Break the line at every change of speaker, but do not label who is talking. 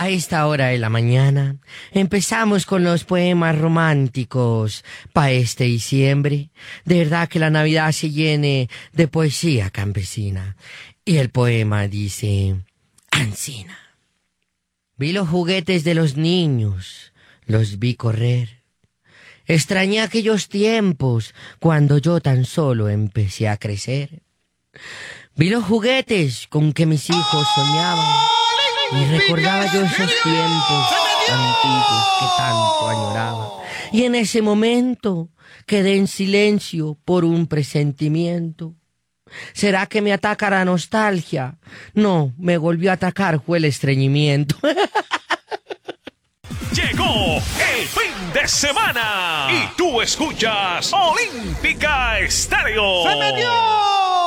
A esta hora de la mañana empezamos con los poemas románticos para este diciembre. De verdad que la Navidad se llene de poesía campesina. Y el poema dice ansina. Vi los juguetes de los niños, los vi correr. Extrañé aquellos tiempos cuando yo tan solo empecé a crecer. Vi los juguetes con que mis hijos soñaban y recordaba yo esos tiempos antiguos que tanto añoraba. Y en ese momento quedé en silencio por un presentimiento. ¿Será que me ataca la nostalgia? No, me volvió a atacar fue el estreñimiento.
Llegó el fin de semana y tú escuchas Olímpica Estéreo.
¡Se metió!